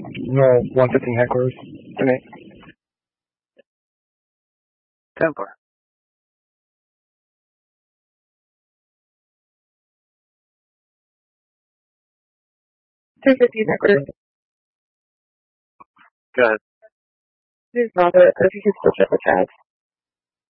No, 115 headquarters. To me. 10-4. headquarters. Go ahead. This is Robert. If you could still check the tabs.